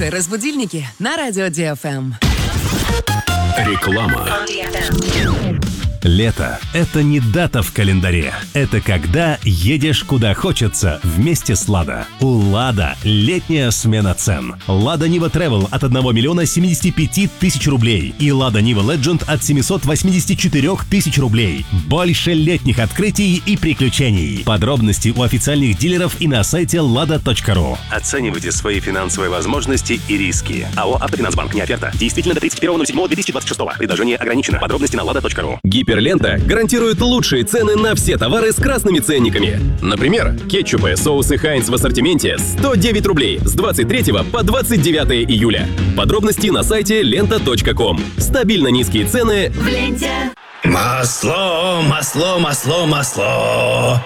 Слушай «Разбудильники» на радио DFM. Реклама. Лето – это не дата в календаре. Это когда едешь куда хочется вместе с «Лада». У «Лада» летняя смена цен. «Лада Нива Travel» от 1 миллиона 75 тысяч рублей и «Лада Нива Legend» от 784 тысяч рублей. Больше летних открытий и приключений. Подробности у официальных дилеров и на сайте lada.ru. Оценивайте свои финансовые возможности и риски. АО «Автофинансбанк». Не оферта. Действительно до 31.07.2026. Предложение ограничено. Подробности на lada.ru. Гиперлента гарантирует лучшие цены на все товары с красными ценниками. Например, кетчупы, соусы Хайнц в ассортименте 109 рублей с 23 по 29 июля. Подробности на сайте lenta.com. Стабильно низкие цены в ленте. Масло, масло, масло, масло.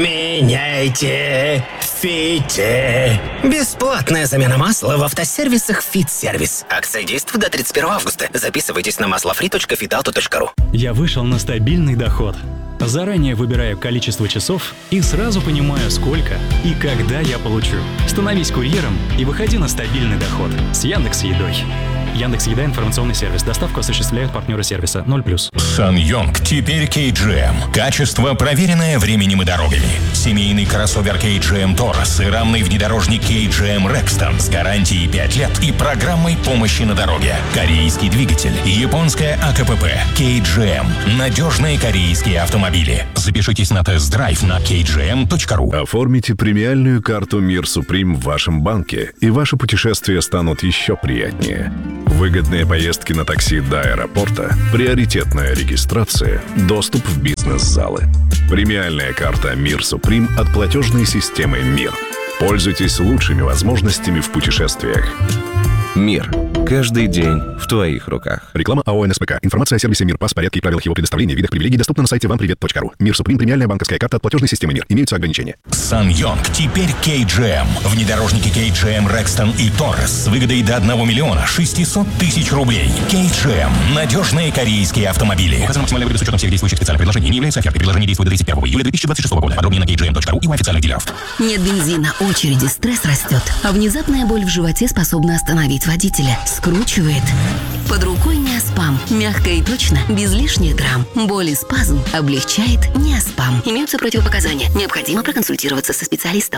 Меняйте в Фите. Бесплатная замена масла в автосервисах «Фит-сервис». Акция действует до 31 августа. Записывайтесь на maslofree.fitauto.ru. Я вышел на стабильный доход. Заранее выбираю количество часов и сразу понимаю, сколько и когда я получу. Становись курьером и выходи на стабильный доход с Яндекс.Едой. Яндекс.Еда — информационный сервис. Доставку осуществляют партнеры сервиса 0+. SsangYong теперь KGM. Качество, проверенное временем и дорогами. Семейный кроссовер KGM Taurus и рамный внедорожник KGM Rexton с гарантией 5 лет и программой помощи на дороге. Корейский двигатель, японская АКПП, KGM. Надежные корейские автомобили. Запишитесь на тест-драйв на kgm.ru. Оформите премиальную карту Мир Суприм в вашем банке, и ваши путешествия станут еще приятнее. Выгодные поездки на такси до аэропорта, приоритетная регистрация, доступ в бизнес-залы. Премиальная карта Мир Суприм от платежной системы МИР. Пользуйтесь лучшими возможностями в путешествиях. Мир. Каждый день в твоих руках. Реклама АО НСПК. Информация о сервисе МИР, порядке и правилах его предоставления, видах привилегий доступна на сайте вампривет.ру. Мир Суприм. Премиальная банковская карта от платежной системы МИР. Имеются ограничения. SsangYong теперь KGM. Внедорожники KGM Rexton и Taurus с выгодой до 1 миллиона 600 тысяч рублей. KGM. Надежные корейские автомобили. Указано максимальная выгода с учетом всех действующих специальных предложений. Не является офертой. Предложение действует до 31 июля 2026 года. Подробнее на kgm.ru и у официальных дилеров. Нет бензина, очереди, стресс растет. А внезапная боль в животе способна остановить водителя. Скручивает. Под рукой Неоспам. Мягко и точно, без лишних драм. Боль и спазм облегчает Неоспам. Имеются противопоказания. Необходимо проконсультироваться со специалистом.